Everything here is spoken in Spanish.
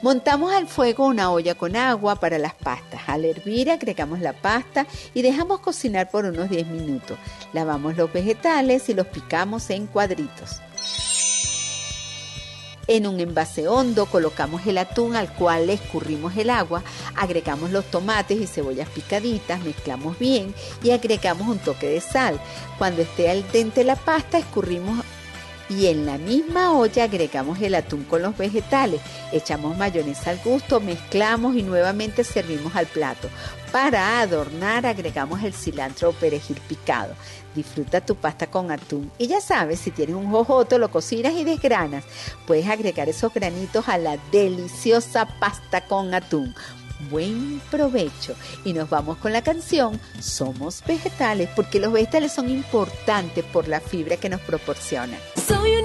Montamos al fuego una olla con agua para las pastas. Al hervir agregamos la pasta y dejamos cocinar por unos 10 minutos. Lavamos los vegetales y los picamos en cuadritos. En un envase hondo colocamos el atún al cual le escurrimos el agua, agregamos los tomates y cebollas picaditas, mezclamos bien y agregamos un toque de sal. Cuando esté al dente la pasta, escurrimos y en la misma olla agregamos el atún con los vegetales, echamos mayonesa al gusto, mezclamos y nuevamente servimos al plato. Para adornar agregamos el cilantro o perejil picado. Disfruta tu pasta con atún. Y ya sabes, si tienes un jojoto lo cocinas y desgranas. Puedes agregar esos granitos a la deliciosa pasta con atún. Buen provecho. Y nos vamos con la canción Somos Vegetales, porque los vegetales son importantes por la fibra que nos proporcionan. Soy